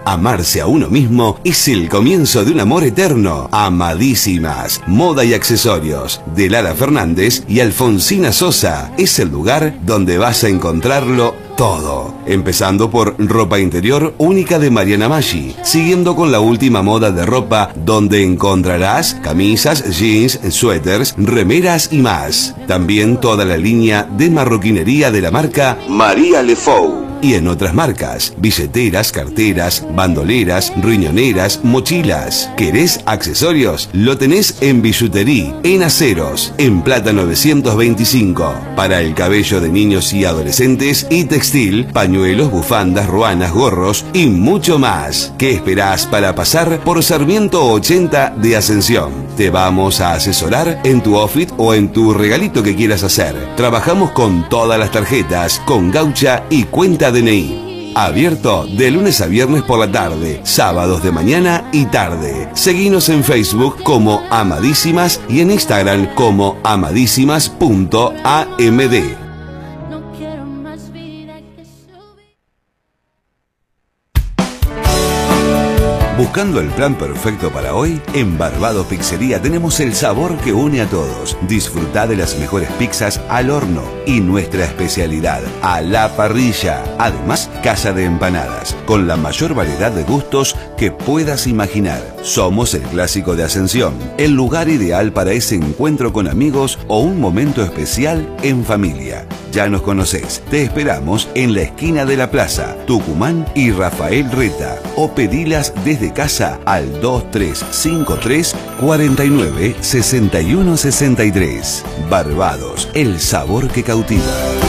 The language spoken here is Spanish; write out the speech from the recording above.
Amarse a uno mismo es el comienzo de un amor eterno. Amadísimas, moda y accesorios, de Lara Fernández y Alfonsina Sosa. Es el lugar donde vas a encontrarlo todo. Empezando por ropa interior única de Mariana Maggi, siguiendo con la última moda de ropa, donde encontrarás camisas, jeans, suéteres, remeras y más. También toda la línea de marroquinería de la marca María Lefou. Y en otras marcas, billeteras, carteras, bandoleras, riñoneras, mochilas. ¿Querés accesorios? Lo tenés en Billutería, en Aceros, en Plata 925. Para el cabello de niños y adolescentes y textil, pañuelos, bufandas, ruanas, gorros y mucho más. ¿Qué esperás para pasar por Sarmiento 80 de Ascensión? Te vamos a asesorar en tu outfit o en tu regalito que quieras hacer. Trabajamos con todas las tarjetas, con gaucha y cuenta DNI. Abierto de lunes a viernes por la tarde, sábados de mañana y tarde. Seguinos en Facebook como Amadísimas y en Instagram como amadísimas.amd. ¿Buscando el plan perfecto para hoy? En Barbados Pizzería tenemos el sabor que une a todos. Disfruta de las mejores pizzas al horno y nuestra especialidad, a la parrilla. Además, casa de empanadas, con la mayor variedad de gustos que puedas imaginar. Somos el clásico de Ascensión, el lugar ideal para ese encuentro con amigos o un momento especial en familia. Ya nos conocés, te esperamos en la esquina de la plaza, Tucumán y Rafael Reta, o pedilas desde casa al 2353 49 61 63. Barbados, el sabor que cautiva.